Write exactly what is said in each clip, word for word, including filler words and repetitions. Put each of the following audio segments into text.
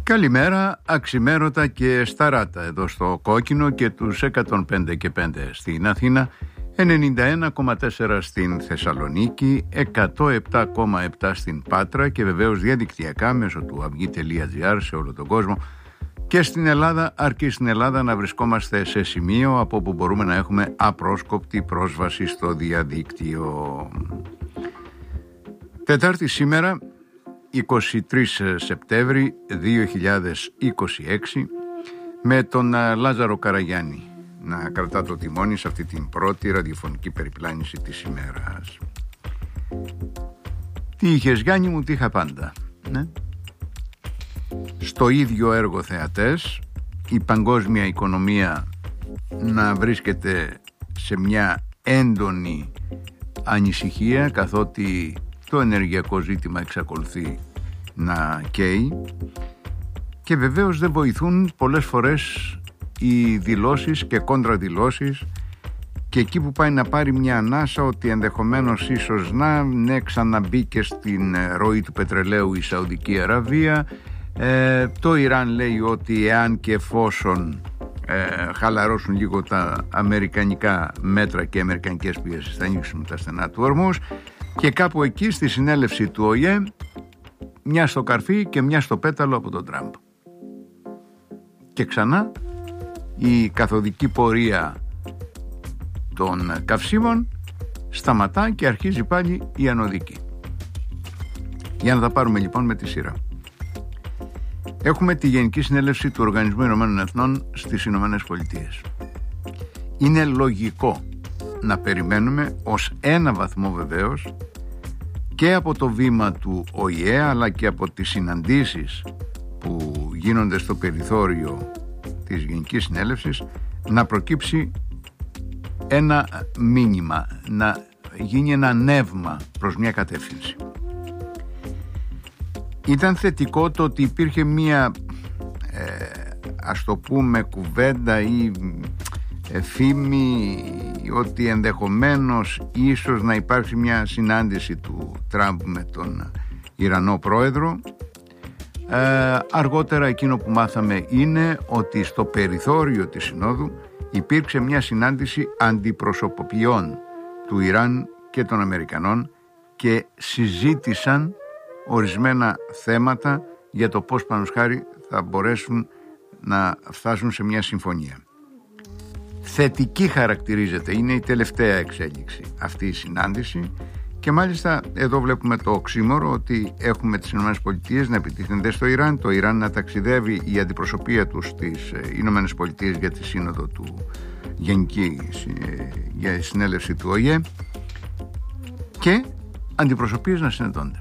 Καλημέρα, αξιμέρωτα και σταράτα εδώ στο Κόκκινο και τους εκατόν πέντε και πέντε στην Αθήνα, ενενήντα ένα κόμμα τέσσερα στην Θεσσαλονίκη, εκατόν επτά κόμμα επτά στην Πάτρα και βεβαίως διαδικτυακά μέσω του αυγή τελεία τζι άρ σε όλο τον κόσμο και στην Ελλάδα, αρκεί στην Ελλάδα να βρισκόμαστε σε σημείο από όπου μπορούμε να έχουμε απρόσκοπτη πρόσβαση στο διαδίκτυο. Τετάρτη σήμερα, είκοσι τρεις Σεπτέμβρη δύο χιλιάδες είκοσι έξι, με τον Λάζαρο Καραγιάννη να κρατά το τιμόνι σε αυτή την πρώτη ραδιοφωνική περιπλάνηση της ημέρας. Τι είχες Γιάννη μου, τι είχα πάντα, ναι? Στο ίδιο έργο θεατές, η παγκόσμια οικονομία να βρίσκεται σε μια έντονη ανησυχία, καθότι το ενεργειακό ζήτημα εξακολουθεί να καίει και βεβαίως δεν βοηθούν πολλές φορές οι δηλώσεις και κόντρα-δηλώσεις και εκεί που πάει να πάρει μια ανάσα ότι ενδεχομένως ίσως να ναι, ξαναμπήκε στην ροή του πετρελαίου η Σαουδική Αραβία. Ε, το Ιράν λέει ότι εάν και εφόσον ε, χαλαρώσουν λίγο τα αμερικανικά μέτρα και αμερικανικές πιέσεις θα ανοίξουν τα στενά του Ορμούς. Και κάπου εκεί στη συνέλευση του Ο Η Ε, μια στο καρφί και μια στο πέταλο από τον Τραμπ. Και ξανά η καθοδική πορεία των καυσίμων σταματά και αρχίζει πάλι η ανωδική. Για να τα πάρουμε λοιπόν με τη σειρά. Έχουμε τη Γενική Συνέλευση του Οργανισμού Ηνωμένων Εθνών στις Ηνωμένες Πολιτείες. Είναι λογικό να περιμένουμε ως ένα βαθμό βεβαίως και από το βήμα του Ο Η Ε αλλά και από τις συναντήσεις που γίνονται στο περιθώριο της Γενικής Συνέλευσης να προκύψει ένα μήνυμα, να γίνει ένα νεύμα προς μια κατεύθυνση. Ήταν θετικό το ότι υπήρχε μια ε, ας το πούμε κουβέντα ή φήμη ότι ενδεχομένως ίσως να υπάρξει μια συνάντηση του Τραμπ με τον Ιρανό πρόεδρο. Ε, αργότερα εκείνο που μάθαμε είναι ότι στο περιθώριο της Συνόδου υπήρξε μια συνάντηση αντιπροσωποποιών του Ιράν και των Αμερικανών και συζήτησαν ορισμένα θέματα για το πώς πάνω χάρη θα μπορέσουν να φτάσουν σε μια συμφωνία. Θετική χαρακτηρίζεται, είναι η τελευταία εξέλιξη αυτή η συνάντηση και μάλιστα εδώ βλέπουμε το οξύμορο ότι έχουμε τις ΗΠΑ να επιτίθενται στο Ιράν, το Ιράν να ταξιδεύει η αντιπροσωπεία του στις ΗΠΑ για τη σύνοδο του Γενική για συνέλευση του Ο Η Ε και αντιπροσωπείες να συναντώνται.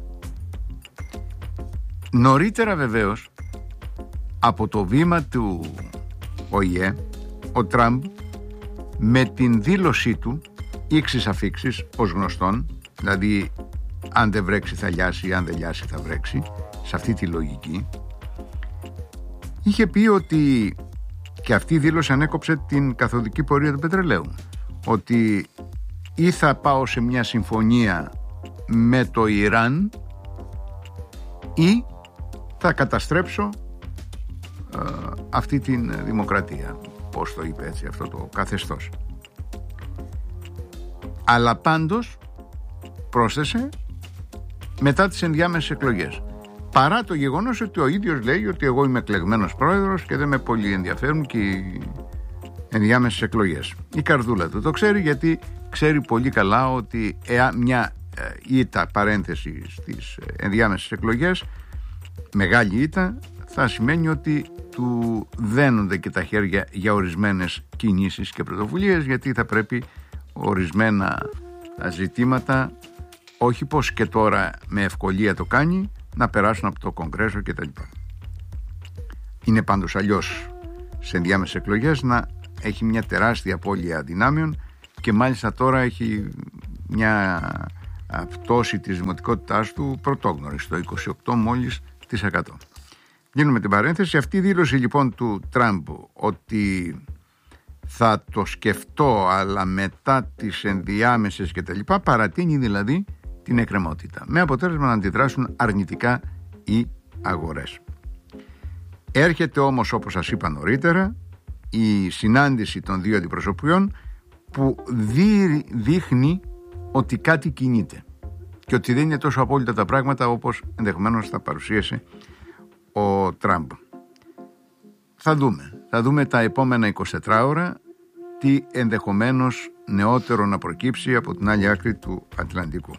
Νωρίτερα βεβαίως από το βήμα του Ο Η Ε ο Τραμπ με την δήλωσή του ήξης αφήξης ως γνωστόν, δηλαδή αν δεν βρέξει θα λιάσει, αν δεν λιάσει θα βρέξει, σε αυτή τη λογική είχε πει ότι και αυτή η δήλωση ανέκοψε την καθοδική πορεία του πετρελαίου, ότι ή θα πάω σε μια συμφωνία με το Ιράν ή θα καταστρέψω ε, αυτή την δημοκρατία, πώς το είπε έτσι αυτό το καθεστώς. Αλλά πάντως πρόσθεσε μετά τις ενδιάμεσες εκλογές, παρά το γεγονός ότι ο ίδιος λέει ότι εγώ είμαι εκλεγμένος πρόεδρος και δεν με πολύ ενδιαφέρουν και οι ενδιάμεσες εκλογές. Η καρδούλα του το ξέρει, γιατί ξέρει πολύ καλά ότι εάν μια ήττα παρένθεση στις ενδιάμεσες εκλογές, μεγάλη ήττα, θα σημαίνει ότι του δένονται και τα χέρια για ορισμένες κινήσεις και πρωτοβουλίες, γιατί θα πρέπει ορισμένα ζητήματα, όχι πως και τώρα με ευκολία το κάνει, να περάσουν από το Κογκρέσο κτλ. Είναι πάντως αλλιώς σε ενδιάμεσες εκλογές να έχει μια τεράστια απώλεια δυνάμεων και μάλιστα τώρα έχει μια πτώση της δημοτικότητάς του πρωτόγνωρη στο είκοσι οκτώ μόλις της εκατό. Γίνουμε την παρένθεση. Αυτή η δήλωση λοιπόν του Τραμπ ότι θα το σκεφτώ αλλά μετά τις ενδιάμεσες και τα λοιπά, παρατείνει δηλαδή την εκκρεμότητα, με αποτέλεσμα να αντιδράσουν αρνητικά οι αγορές. Έρχεται όμως, όπως σας είπα νωρίτερα, η συνάντηση των δύο αντιπροσωπιών που δι, δείχνει ότι κάτι κινείται και ότι δεν είναι τόσο απόλυτα τα πράγματα όπως ενδεχομένως θα παρουσίασε ο Τραμπ. Θα δούμε. Θα δούμε τα επόμενα εικοσιτέσσερις ώρα τι ενδεχομένως νεότερο να προκύψει από την άλλη άκρη του Ατλαντικού.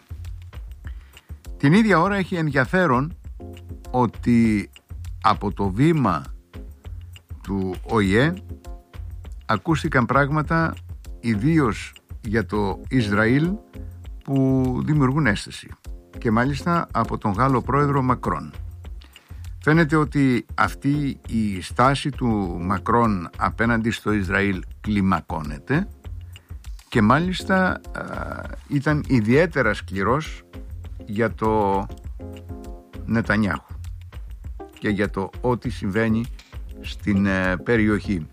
Την ίδια ώρα έχει ενδιαφέρον ότι από το βήμα του Ο Η Ε ακούστηκαν πράγματα ιδίως για το Ισραήλ που δημιουργούν αίσθηση, και μάλιστα από τον Γάλλο πρόεδρο Μακρόν. Φαίνεται ότι αυτή η στάση του Μακρόν απέναντι στο Ισραήλ κλιμακώνεται και μάλιστα α, ήταν ιδιαίτερα σκληρός για το Νετανιάχου και για το ό,τι συμβαίνει στην ε, περιοχή.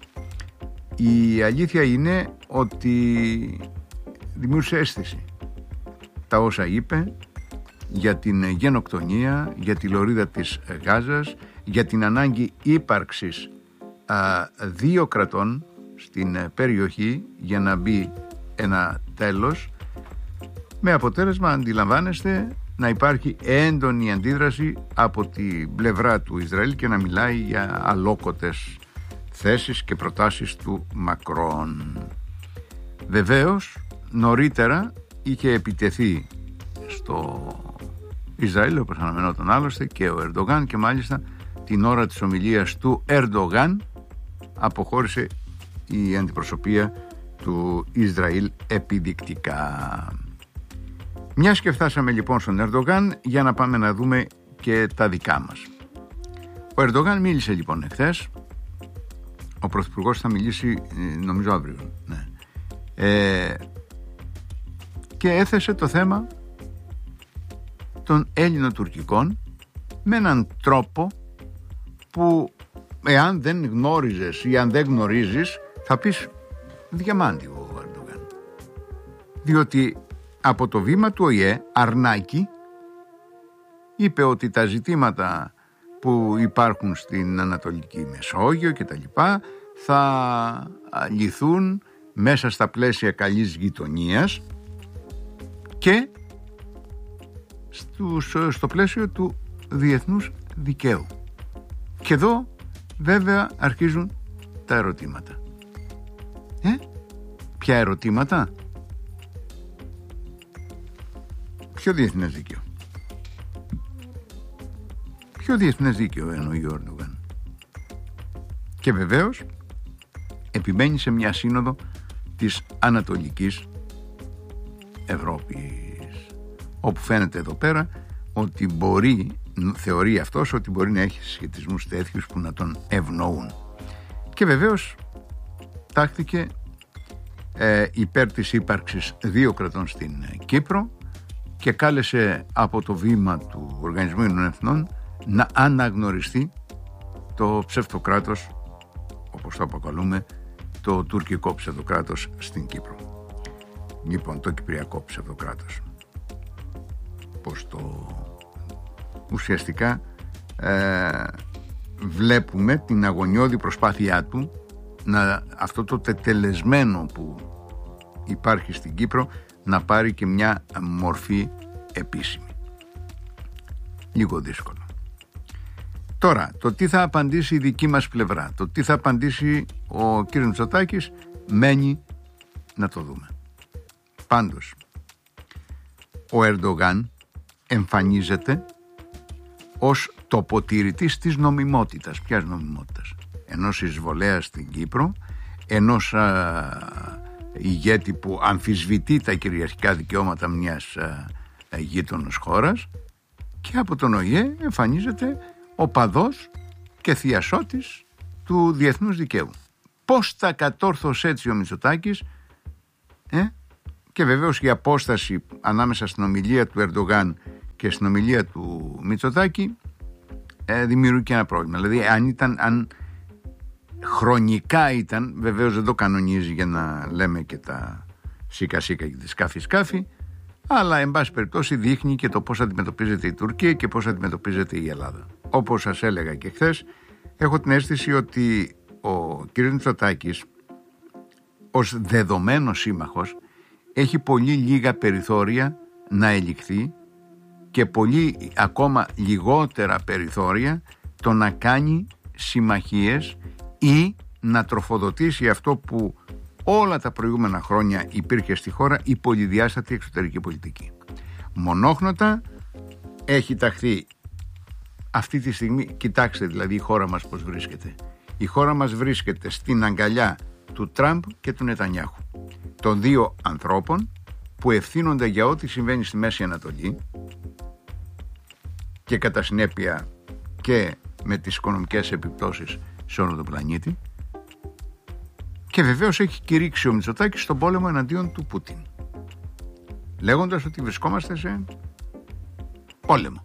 Η αλήθεια είναι ότι δημιούργησε αίσθηση τα όσα είπε για την γενοκτονία, για τη λωρίδα της Γάζας, για την ανάγκη ύπαρξης α, δύο κρατών στην περιοχή για να μπει ένα τέλος, με αποτέλεσμα, αντιλαμβάνεστε, να υπάρχει έντονη αντίδραση από την πλευρά του Ισραήλ και να μιλάει για αλόκοτες θέσεις και προτάσεις του Μακρόν. Βεβαίως, νωρίτερα είχε επιτεθεί στο Ισραήλ, όπως αναμενόταν άλλωστε, και ο Ερντογάν, και μάλιστα την ώρα της ομιλίας του Ερντογάν αποχώρησε η αντιπροσωπεία του Ισραήλ επιδεικτικά. Μιας και φτάσαμε λοιπόν στον Ερντογάν, για να πάμε να δούμε και τα δικά μας. Ο Ερντογάν μίλησε λοιπόν εχθές, ο Πρωθυπουργός θα μιλήσει νομίζω αύριο, ναι. ε, και έθεσε το θέμα των Έλληνο-τουρκικών με έναν τρόπο που εάν δεν γνώριζες ή αν δεν γνωρίζεις θα πεις διαμάντιο ο Ερντογάν, διότι από το βήμα του Ο Η Ε Αρνάκη είπε ότι τα ζητήματα που υπάρχουν στην Ανατολική Μεσόγειο και τα λοιπά θα λυθούν μέσα στα πλαίσια καλής γειτονίας και στους, στο πλαίσιο του διεθνούς δικαίου. Και εδώ βέβαια αρχίζουν τα ερωτήματα. Ε, ποια ερωτήματα? Ποιο διεθνές δίκαιο? Ποιο διεθνές δίκαιο εννοεί ο Ερντογάν? Και βεβαίως επιμένει σε μια σύνοδο της Ανατολικής Ευρώπης, όπου φαίνεται εδώ πέρα ότι μπορεί, θεωρεί αυτός ότι μπορεί να έχει σχετισμούς τέτοιους που να τον ευνοούν. Και βεβαίως τάχθηκε ε, υπέρ της ύπαρξης δύο κρατών στην Κύπρο και κάλεσε από το βήμα του Οργανισμού Ηνωμένων Εθνών να αναγνωριστεί το ψευτοκράτος, όπως το αποκαλούμε, το τουρκικό ψευτοκράτος στην Κύπρο. Λοιπόν, το κυπριακό ψευτοκράτος. Πως το ουσιαστικά ε, βλέπουμε την αγωνιώδη προσπάθειά του να αυτό το τετελεσμένο που υπάρχει στην Κύπρο να πάρει και μια μορφή επίσημη. Λίγο δύσκολο. Τώρα, το τι θα απαντήσει η δική μας πλευρά, το τι θα απαντήσει ο κ. Μητσοτάκης, μένει να το δούμε. Πάντως, ο Ερντογάν εμφανίζεται ως τοποτηρητής της νομιμότητας. Ποιας νομιμότητας? Ενός εισβολέα στην Κύπρο, ενός α, ηγέτη που αμφισβητεί τα κυριαρχικά δικαιώματα μιας α, α, γείτονος χώρας, και από τον Ο Η Ε εμφανίζεται οπαδός και θειασότης του διεθνούς δικαίου. Πώς τα κατόρθωσε έτσι ο Μητσοτάκης? Ε? Και βεβαίως η απόσταση ανάμεσα στην ομιλία του Ερντογάν και στην ομιλία του Μητσοτάκη ε, δημιουργεί και ένα πρόβλημα. Δηλαδή αν ήταν, αν χρονικά ήταν, βεβαίως δεν το κανονίζει για να λέμε και τα σίκα σίκα και τη σκάφη σκάφη, αλλά εν πάση περιπτώσει δείχνει και το πώς αντιμετωπίζεται η Τουρκία και πώς αντιμετωπίζεται η Ελλάδα. Όπως σας έλεγα και χθες, έχω την αίσθηση ότι ο κ. Μητσοτάκης ως δεδομένος σύμμαχος έχει πολύ λίγα περιθώρια να ελιχθεί και πολύ ακόμα λιγότερα περιθώρια το να κάνει συμμαχίες ή να τροφοδοτήσει αυτό που όλα τα προηγούμενα χρόνια υπήρχε στη χώρα, η πολυδιάστατη εξωτερική πολιτική. Μονόχνοτα έχει ταχθεί αυτή τη στιγμή. Κοιτάξτε δηλαδή η χώρα μας πώς βρίσκεται. Η χώρα μας βρίσκεται στην αγκαλιά του Τραμπ και του Νετανιάχου, των δύο ανθρώπων που ευθύνονται για ό,τι συμβαίνει στη Μέση Ανατολή και κατά συνέπεια και με τις οικονομικές επιπτώσεις σε όλο τον πλανήτη, και βεβαίως έχει κηρύξει ο Μητσοτάκης στον πόλεμο εναντίον του Πούτιν, λέγοντας ότι βρισκόμαστε σε πόλεμο.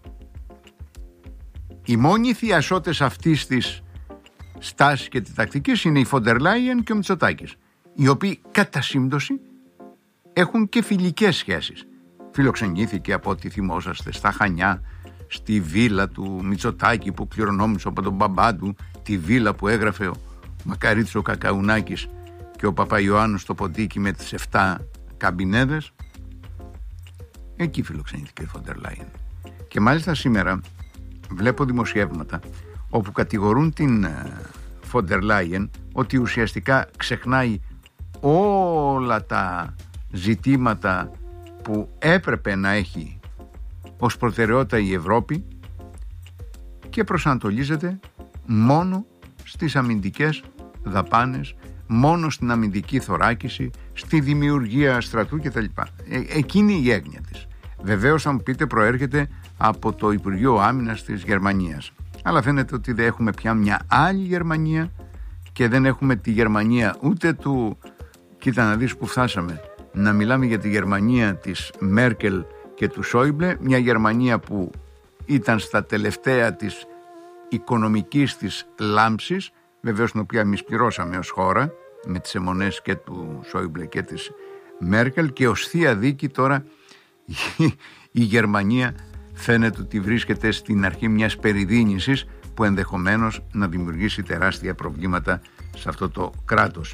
Οι μόνοι θειασότες αυτής της στάσης και της τακτικής είναι η Φοντερ Λάιεν και ο Μητσοτάκης, οι οποίοι κατά σύμπτωση έχουν και φιλικές σχέσεις. Φιλοξενήθηκε, από ό,τι θυμόσαστε, στα Χανιά, στη βίλα του Μητσοτάκη που κληρονόμησε από τον μπαμπά του, τη βίλα που έγραφε ο Μακαρίτης ο Κακαουνάκης και ο Παπαϊωάννου στο Ποντίκι με τις εφτά καμπινέδες. Εκεί φιλοξενήθηκε η Φοντερ Λάιεν. Και μάλιστα σήμερα βλέπω δημοσιεύματα όπου κατηγορούν την Φοντερ Λάιεν ότι ουσιαστικά ξεχνάει όλα τα ζητήματα που έπρεπε να έχει ως προτεραιότητα η Ευρώπη και προσανατολίζεται μόνο στις αμυντικές δαπάνες, μόνο στην αμυντική θωράκιση, στη δημιουργία στρατού κτλ. Ε, εκείνη η έγνοια της. Βεβαίως θα μου πείτε προέρχεται από το Υπουργείο Άμυνας της Γερμανίας. Αλλά φαίνεται ότι δεν έχουμε πια μια άλλη Γερμανία και δεν έχουμε τη Γερμανία ούτε του, κοίτα να δεις που φτάσαμε, να μιλάμε για τη Γερμανία της Μέρκελ και του Σόιμπλε, μια Γερμανία που ήταν στα τελευταία της οικονομικής της λάμψης, βεβαίως την οποία εμείς πληρώσαμε ως χώρα με τις αιμονές και του Σόιμπλε και της Μέρκελ, και ως θεία δίκη τώρα η, η Γερμανία φαίνεται ότι βρίσκεται στην αρχή μιας περιδίνησης που ενδεχομένως να δημιουργήσει τεράστια προβλήματα σε αυτό το κράτος.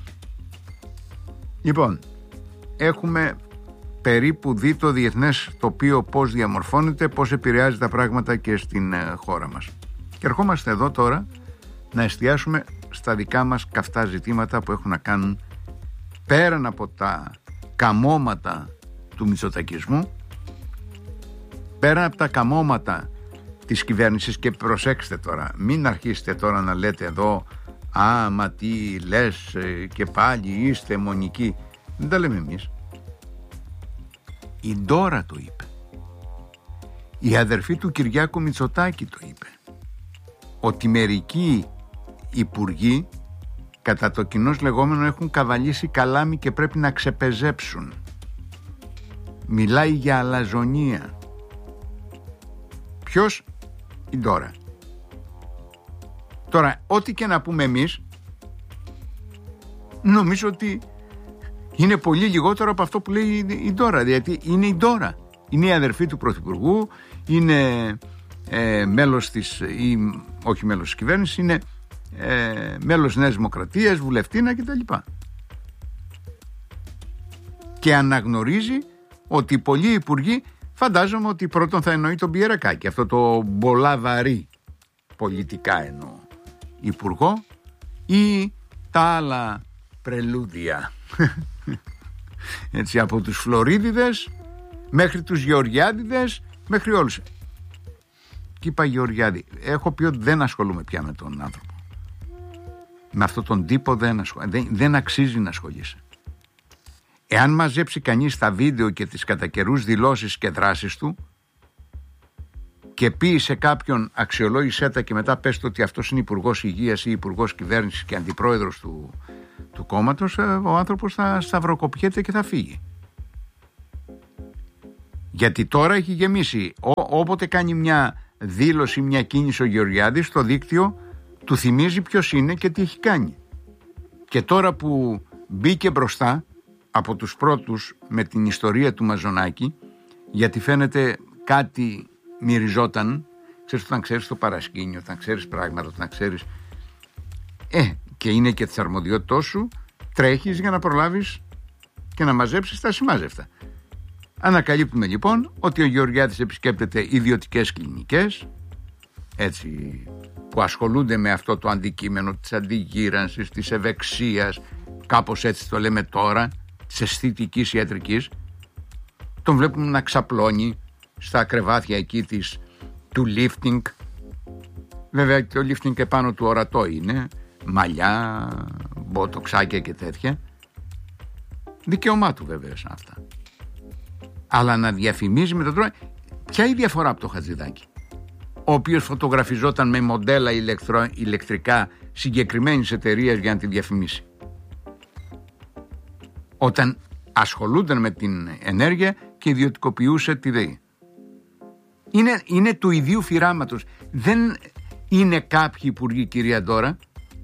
Λοιπόν, έχουμε περίπου δει το διεθνές τοπίο πώς διαμορφώνεται, πώς επηρεάζει τα πράγματα και στην χώρα μας. Και ερχόμαστε εδώ τώρα να εστιάσουμε στα δικά μας καυτά ζητήματα που έχουν να κάνουν πέραν από τα καμώματα του μητσοτακισμού, πέραν από τα καμώματα της κυβέρνησης. Και προσέξτε τώρα, μην αρχίσετε τώρα να λέτε εδώ «Α, μα τι λες και πάλι είστε αιμονικοί». Δεν τα λέμε εμείς. Η Ντόρα το είπε. Η αδερφή του Κυριάκου Μητσοτάκη το είπε. Ότι μερικοί υπουργοί κατά το κοινώς λεγόμενο έχουν καβαλήσει καλάμι και πρέπει να ξεπεζέψουν. Μιλάει για αλαζονία. Ποιος? Η Ντόρα. Τώρα, ό,τι και να πούμε εμείς, νομίζω ότι είναι πολύ λιγότερο από αυτό που λέει η Ντόρα. Γιατί είναι η Ντόρα. Είναι η αδερφή του Πρωθυπουργού, είναι ε, μέλος της, ή όχι μέλος της κυβέρνησης, είναι ε, μέλος Νέας Δημοκρατίας, βουλευτήνα κτλ. Και αναγνωρίζει ότι πολλοί υπουργοί, φαντάζομαι ότι πρώτον θα εννοεί τον Πιερακάκη, αυτό το μπολαβαρή πολιτικά εννοώ υπουργό, ή τα άλλα πρελούδια. Έτσι, από τους Φλωρίδιδες μέχρι τους Γεωργιάδιδες μέχρι όλους. Και είπα Γεωργιάδη, έχω πει ότι δεν ασχολούμαι πια με τον άνθρωπο, με αυτόν τον τύπο δεν, ασχολ... δεν, δεν αξίζει να ασχολείσαι. Εάν μαζέψει κανείς τα βίντεο και τις κατά καιρούς δηλώσεις και δράσεις του και πει σε κάποιον αξιολόγησέ τα και μετά πες το ότι αυτός είναι υπουργός υγείας ή υπουργός κυβέρνησης και αντιπρόεδρος του, του κόμματος, ο άνθρωπος θα σταυροκοπιέται και θα φύγει. Γιατί τώρα έχει γεμίσει. Ό, όποτε κάνει μια δήλωση, μια κίνηση ο Γεωργιάδης, στο δίκτυο του θυμίζει ποιος είναι και τι έχει κάνει. Και τώρα που μπήκε μπροστά από τους πρώτους με την ιστορία του Μαζονάκη, γιατί φαίνεται κάτι μυριζόταν Ξέρεις, όταν ξέρεις το παρασκήνιο, όταν ξέρεις πράγματα, όταν ξέρεις... Ε, και είναι και της αρμοδιότητός σου, τρέχεις για να προλάβεις και να μαζέψεις τα σημάζευτα. Ανακαλύπτουμε λοιπόν ότι ο Γεωργιάδης επισκέπτεται ιδιωτικές κλινικές, έτσι, που ασχολούνται με αυτό το αντικείμενο της αντιγύρανσης, της ευεξίας, κάπως έτσι το λέμε τώρα, της αισθητικής ιατρικής. Τον βλέπουμε να ξαπλώνει στα κρεβάτια εκεί της, του lifting. Βέβαια το lifting επάνω του ορατό είναι, μαλλιά, μποτοξάκια και τέτοια. Δικαίωμά του βέβαια σε αυτά. Αλλά να διαφημίζει με τον τρόπο. Ποια είναι η διαφορά από το Χατζηδάκη, ο οποίος φωτογραφιζόταν με μοντέλα ηλεκτρο, ηλεκτρικά συγκεκριμένης εταιρείας για να τη διαφημίσει, όταν ασχολούνταν με την ενέργεια και ιδιωτικοποιούσε τη ΔΕΗ. Είναι, είναι του ιδίου φυράματος. Δεν είναι κάποιοι υπουργοί, κυρία Ντόρα.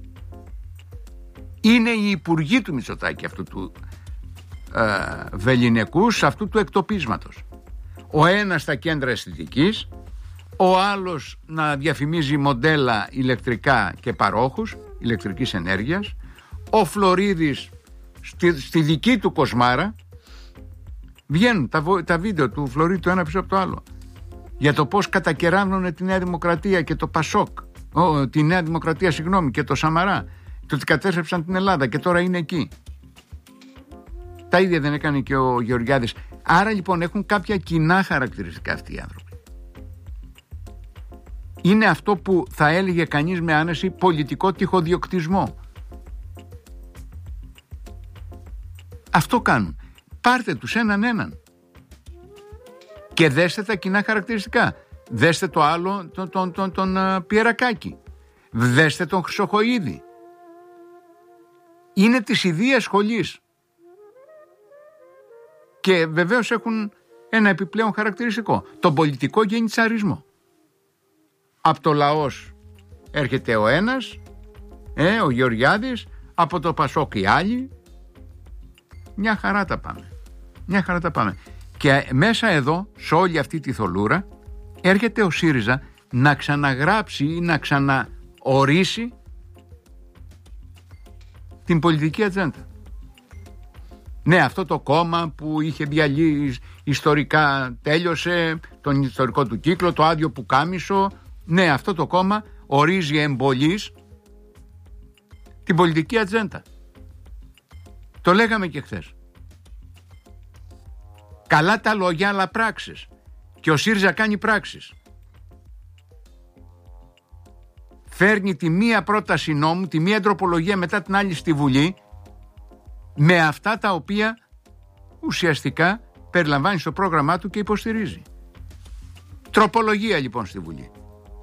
Είναι οι υπουργοί του Μητσοτάκη, αυτού του ε, βεληνικούς, αυτού του εκτοπίσματος. Ο ένας στα κέντρα αισθητικής, ο άλλος να διαφημίζει μοντέλα ηλεκτρικά και παρόχους ηλεκτρικής ενέργειας, ο Φλωρίδης στη, στη δική του κοσμάρα. Βγαίνουν τα, τα βίντεο του Φλωρίδη το ένα πίσω από το άλλο για το πώς κατακεράνωνε τη Νέα Δημοκρατία και το Πασόκ, ο, τη Νέα Δημοκρατία συγγνώμη, και το Σαμαρά, το ότι κατέστρεψαν την Ελλάδα και τώρα είναι εκεί. Τα ίδια δεν έκανε και ο Γεωργιάδης. Άρα λοιπόν έχουν κάποια κοινά χαρακτηριστικά αυτοί οι άνθρωποι. Είναι αυτό που θα έλεγε κανείς με άνεση πολιτικό τυχοδιοκτισμό. Αυτό κάνουν. Πάρτε τους έναν έναν και δέστε τα κοινά χαρακτηριστικά. Δέστε το άλλο τον, τον, τον, τον uh, Πιερακάκη. Δέστε τον Χρυσοχοΐδη. Είναι της ιδίας σχολής. Και βεβαίως έχουν ένα επιπλέον χαρακτηριστικό, τον πολιτικό γενιτσαρισμό. Από το λαός έρχεται ο ένας, ε, ο Γεωργιάδης, από το Πασόκ οι άλλοι. Μια χαρά τα πάμε. Μια χαρά τα πάμε. Και μέσα εδώ, σε όλη αυτή τη θολούρα, έρχεται ο ΣΥΡΙΖΑ να ξαναγράψει ή να ξαναορίσει την πολιτική ατζέντα. Ναι, αυτό το κόμμα που είχε διαλύσει ιστορικά τέλειωσε τον ιστορικό του κύκλο, το άδειο πουκάμισο. Ναι, αυτό το κόμμα ορίζει εμπολής την πολιτική ατζέντα. Το λέγαμε και χθες. Καλά τα λόγια, αλλά πράξεις. Και ο ΣΥΡΙΖΑ κάνει πράξεις. Φέρνει τη μία πρόταση νόμου, τη μία τροπολογία μετά την άλλη στη Βουλή, με αυτά τα οποία ουσιαστικά περιλαμβάνει στο πρόγραμμά του και υποστηρίζει. Τροπολογία λοιπόν στη Βουλή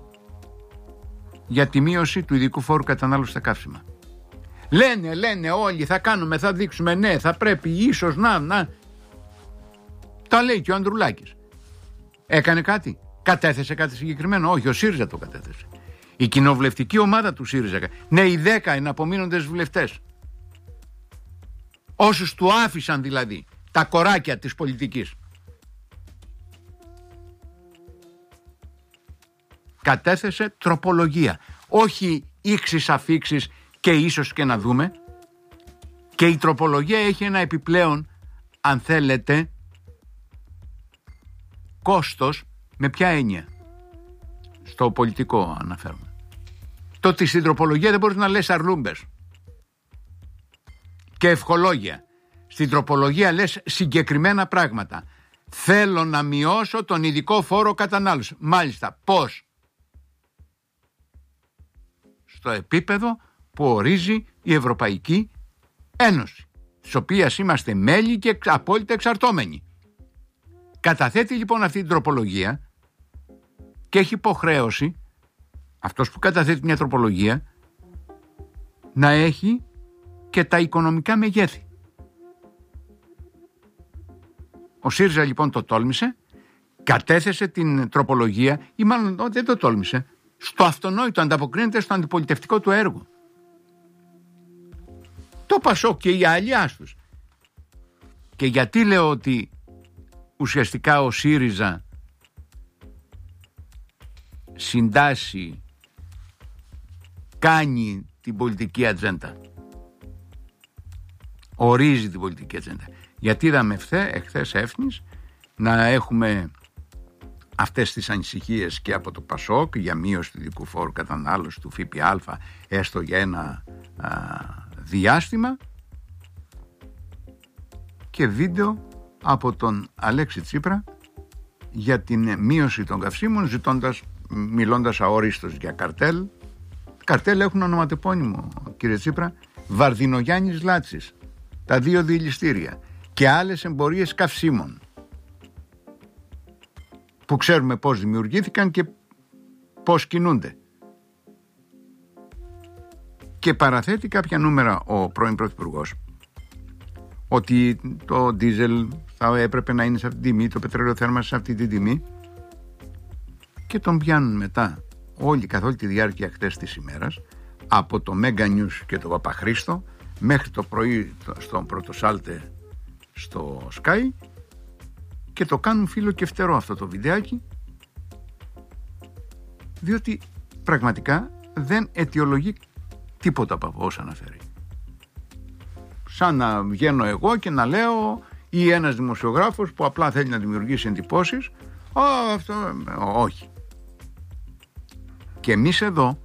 για τη μείωση του ειδικού φόρου κατανάλωσης στα καύσιμα. Λένε, λένε όλοι, θα κάνουμε, θα δείξουμε, ναι, θα πρέπει, ίσως, να, να. Τα λέει και ο Ανδρουλάκης. Έκανε κάτι, κατέθεσε κάτι συγκεκριμένο? Όχι, ο ΣΥΡΙΖΑ το κατέθεσε. Η κοινοβουλευτική ομάδα του ΣΥΡΙΖΑ. Ναι, οι δέκα εναπομείνοντες βουλευτές. Όσους του άφησαν δηλαδή τα κοράκια της πολιτικής. Κατέθεσε τροπολογία. Όχι ήξεις αφήξεις και ίσως και να δούμε. Και η τροπολογία έχει ένα επιπλέον, αν θέλετε, κόστος. Με ποια έννοια? Στο πολιτικό αναφέρομαι. Το ότι στην τροπολογία δεν μπορείς να λες αρλούμπες και ευχολόγια. Στην τροπολογία λες συγκεκριμένα πράγματα. Θέλω να μειώσω τον ειδικό φόρο κατανάλωσης. Μάλιστα, πώς? Στο επίπεδο που ορίζει η Ευρωπαϊκή Ένωση, της οποίας είμαστε μέλη και απόλυτα εξαρτώμενοι. Καταθέτει λοιπόν αυτή την τροπολογία και έχει υποχρέωση αυτός που καταθέτει μια τροπολογία να έχει και τα οικονομικά μεγέθη. Ο ΣΥΡΙΖΑ λοιπόν το τόλμησε, κατέθεσε την τροπολογία, ή μάλλον δεν το τόλμησε, στο αυτονόητο, ανταποκρίνεται στο αντιπολιτευτικό του έργο. Το Πασόκ και οι άλλοι άστους. Και γιατί λέω ότι ουσιαστικά ο ΣΥΡΙΖΑ συντάσσει, κάνει την πολιτική ατζέντα. Ορίζει την πολιτική ατζέντα. Γιατί είδαμε εχθές έφνης να έχουμε αυτές τις ανησυχίες και από το ΠΑΣΟΚ για μείωση του ειδικού φόρου κατανάλωση του ΦΠΑ έστω για ένα α, διάστημα, και βίντεο από τον Αλέξη Τσίπρα για την μείωση των καυσίμων, ζητώντας, μιλώντας αόριστος για καρτέλ. Καρτέλ έχουν ονοματεπώνυμο, κύριε Τσίπρα, Βαρδινογιάννης Λάτσης, τα δύο διελιστήρια και άλλες εμπορίες καυσίμων που ξέρουμε πώς δημιουργήθηκαν και πώς κινούνται. Και παραθέτει κάποια νούμερα ο πρώην Πρωθυπουργός, ότι το ντίζελ θα έπρεπε να είναι σε αυτή την τιμή, το πετρέλαιο θέρμανσης σε αυτή την τιμή, και τον πιάνουν μετά όλοι καθ' όλη τη διάρκεια χτες της ημέρας, από το Mega News και το Παπαχρήστο μέχρι το πρωί στον Πρωτοσάλτε στο Sky, και το κάνουν φίλο και φτερό αυτό το βιντεάκι, διότι πραγματικά δεν αιτιολογεί τίποτα από όσα αναφέρει. Σαν να βγαίνω εγώ και να λέω, ή ένας δημοσιογράφος που απλά θέλει να δημιουργήσει εντυπώσεις, «Α, αυτό, όχι». Και εμείς εδώ,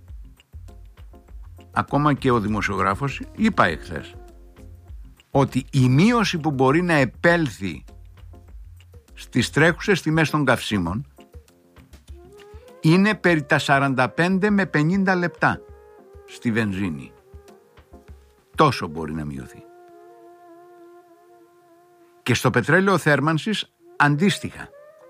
ακόμα και ο δημοσιογράφος, είπα εχθές ότι η μείωση που μπορεί να επέλθει στις τρέχουσες τιμές των καυσίμων είναι περί τα σαράντα πέντε με πενήντα λεπτά στη βενζίνη. Τόσο μπορεί να μειωθεί. Και στο πετρέλαιο θέρμανσης αντίστοιχα.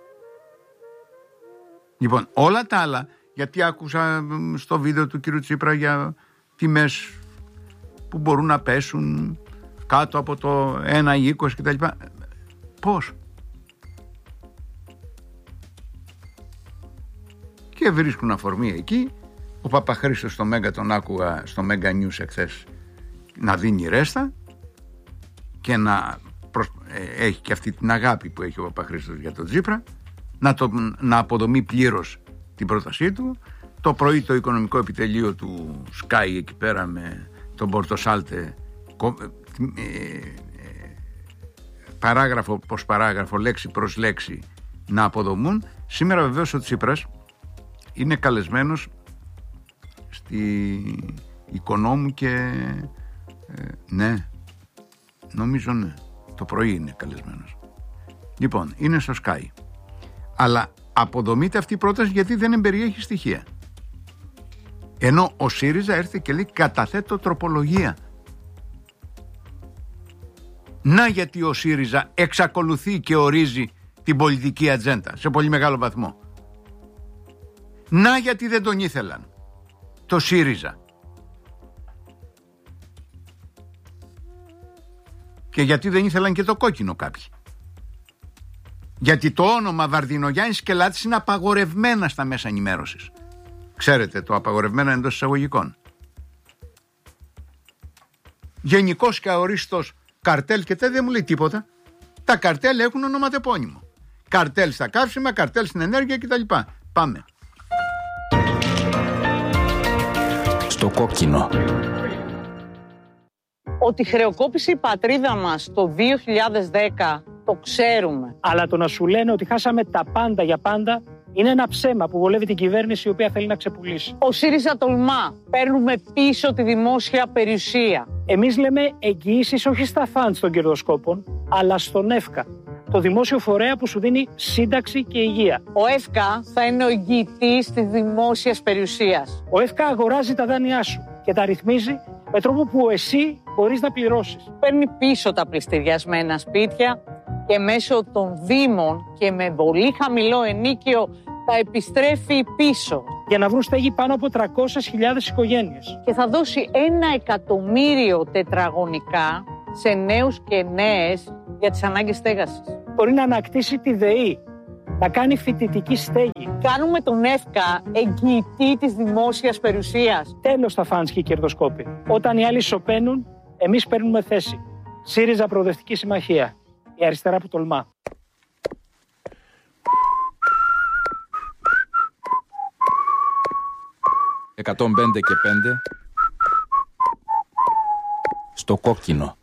Λοιπόν, όλα τα άλλα, γιατί άκουσα στο βίντεο του κύριου Τσίπρα για τιμές που μπορούν να πέσουν κάτω από το ένα είκοσι κτλ. Πώς? Και βρίσκουν αφορμή εκεί. Ο Παπαχρήστος στο Μέγκα τον άκουγα στο Mega News εχθές να δίνει ρέστα και να προσ... ε, έχει και αυτή την αγάπη που έχει ο Παπαχρήστος για τον Τσίπρα, να, το... να αποδομεί πλήρως την πρότασή του. Το πρωί το οικονομικό επιτελείο του Sky εκεί πέρα με τον Πορτοσάλτε, ε, ε, παράγραφο προς παράγραφο, λέξη προς λέξη να αποδομούν. Σήμερα βεβαίως ο Τσίπρας είναι καλεσμένος στη Οικονόμου και ε, ναι, νομίζω ναι, το πρωί είναι καλεσμένος. Λοιπόν, είναι στο Sky. Αλλά αποδομείται αυτή η πρόταση γιατί δεν εμπεριέχει στοιχεία. Ενώ ο ΣΥΡΙΖΑ έρθει και λέει καταθέτω τροπολογία. Να γιατί ο ΣΥΡΙΖΑ εξακολουθεί και ορίζει την πολιτική ατζέντα σε πολύ μεγάλο βαθμό. Να γιατί δεν τον ήθελαν το ΣΥΡΙΖΑ. Και γιατί δεν ήθελαν και το κόκκινο κάποιοι. Γιατί το όνομα Βαρδινογιάννης και Λάτσης είναι απαγορευμένα στα μέσα ενημέρωσης. Ξέρετε, το απαγορευμένα εντός εισαγωγικών. Γενικός και αορίστος καρτέλ και τέτοια δεν μου λέει τίποτα. Τα καρτέλ έχουν ονοματεπώνυμο. Καρτέλ στα καύσιμα, καρτέλ στην ενέργεια κτλ. Πάμε. Στο κόκκινο. Ότι χρεοκόπησε η πατρίδα μας το δύο χιλιάδες δέκα το ξέρουμε. Αλλά το να σου λένε ότι χάσαμε τα πάντα για πάντα είναι ένα ψέμα που βολεύει την κυβέρνηση η οποία θέλει να ξεπουλήσει. Ο ΣΥΡΙΖΑ τολμά. Παίρνουμε πίσω τη δημόσια περιουσία. Εμείς λέμε εγγυήσεις όχι στα φαντς των κερδοσκόπων, αλλά στον ΕΦΚΑ, το δημόσιο φορέα που σου δίνει σύνταξη και υγεία. Ο ΕΦΚΑ θα είναι ο εγγυητής της δημόσιας περιουσίας. Ο ΕΦΚΑ αγοράζει τα δάνειά σου και τα ρυθμίζει με τρόπο που εσύ μπορείς να πληρώσεις. Παίρνει πίσω τα πληστηριασμένα σπίτια και μέσω των δήμων και με πολύ χαμηλό ενίκιο τα επιστρέφει πίσω. Για να βρουν στέγη πάνω από τριακόσιες χιλιάδες οικογένειες. Και θα δώσει ένα εκατομμύριο τετραγωνικά σε νέους και νέες για τις ανάγκες στέγασης. Μπορεί να ανακτήσει τη ΔΕΗ, να κάνει φοιτητική στέγη. Κάνουμε τον ΕΦΚΑ εγγυητή της δημόσιας περιουσίας. Τέλος τα φαντς και οι κερδοσκόποι. Όταν οι άλλοι σωπαίνουν, εμείς παίρνουμε θέση. ΣΥΡΙΖΑ Προοδευτική Συμμαχία. Η αριστερά που τολμά. εκατόν πέντε και πέντε. Στο κόκκινο.